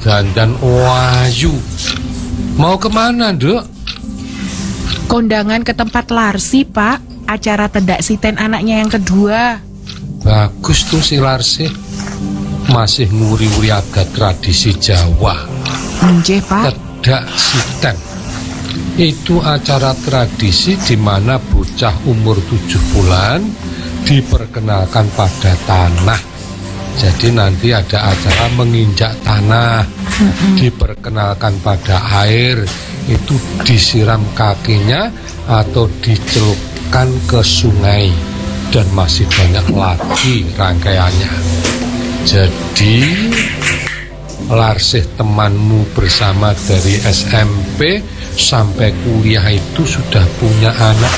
dandan Wahyu. Mau kemana, Duk? Kondangan ke tempat Larsi, Pak. Acara tedak siten anaknya yang kedua. Bagus tuh si Larsi. Masih nguri-nguri adat tradisi Jawa. Nggih, Pak. Tedak siten itu acara tradisi di mana bocah umur 7 bulan diperkenalkan pada tanah. Jadi nanti ada acara menginjak tanah, diperkenalkan pada air, itu disiram kakinya atau dicelupkan ke sungai, dan masih banyak lagi rangkaiannya. Jadi Larsih temanmu bersama dari SMP sampai kuliah itu sudah punya anak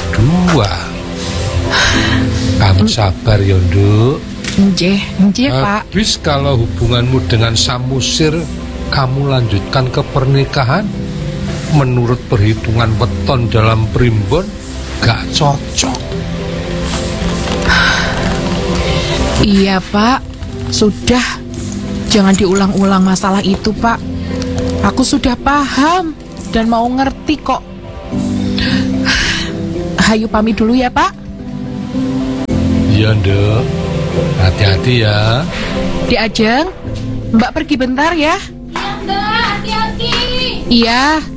2. Kamu sabar ya, Nduk. Nggih, Pak. Habis kalau hubunganmu dengan Samusir kamu lanjutkan ke pernikahan, menurut perhitungan weton dalam primbon gak cocok. Iya, Pak. Sudah. Jangan diulang-ulang masalah itu, Pak. Aku sudah paham dan mau ngerti kok. Hayu pamit dulu ya, Pak. Iya, Nduk. Hati-hati ya. Di Ajeng, Mbak pergi bentar ya. Iya, Mbak. Hati-hati. Iya.